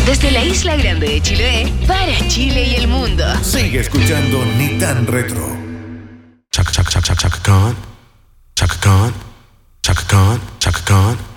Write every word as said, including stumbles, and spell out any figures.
Desde la Isla Grande de Chiloé, para Chile y el mundo. Sigue escuchando Ni Tan Retro. Chaka Chaka Chaka Chaka Khan, Chaka Khan, Chaka Khan, Chaka Khan.